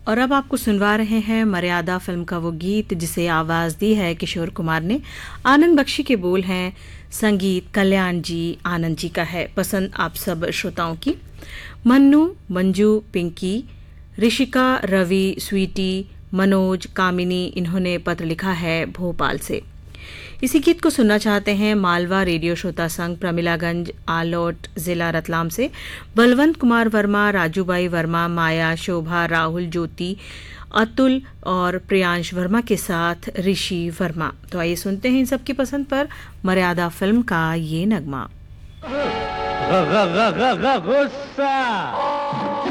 और अब आपको सुनवा रहे हैं मर्यादा फिल्म का वो गीत जिसे आवाज दी है किशोर कुमार ने। आनंद बख्शी के बोल हैं, संगीत कल्याण जी आनंद जी का है। पसंद आप सब श्रोताओं की। मन्नू, मंजू, पिंकी, ऋषिका, रवि, स्वीटी, मनोज, कामिनी, इन्होंने पत्र लिखा है भोपाल से। इसी गीत को सुनना चाहते हैं मालवा रेडियो श्रोता संघ, प्रमिलागंज, आलोट, जिला रतलाम से बलवंत कुमार वर्मा, राजूबाई वर्मा, माया, शोभा, राहुल, ज्योति, अतुल और प्रियांश वर्मा के साथ ऋषि वर्मा। तो आइए सुनते हैं इन सबकी पसंद पर मर्यादा फिल्म का ये नगमा। गुस्सा